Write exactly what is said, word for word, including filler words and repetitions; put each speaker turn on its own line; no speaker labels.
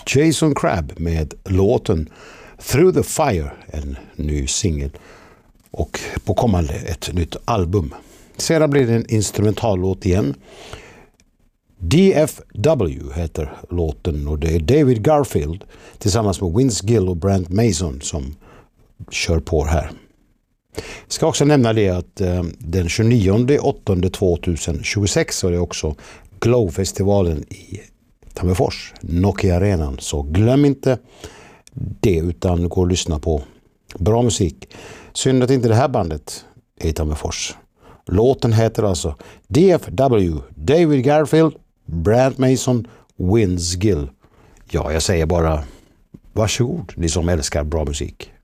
Jason Crabb med låten Through the Fire, en ny singel, och på kommande ett nytt album. Sedan blir det en instrumentallåt igen. D F W heter låten och det är David Garfield tillsammans med Vince Gill och Brent Mason som kör på här. Jag ska också nämna det att eh, den tjugonionde augusti tjugohundratjugosex så är det också Glow-festivalen i Tammerfors, Nokia-arenan. Så glöm inte det utan gå och lyssna på bra musik. Synd att inte det här bandet är i Tammerfors. Låten heter alltså D F W, David Garfield, Brent Mason, Vince Gill. Ja, jag säger bara varsågod, ni som älskar bra musik.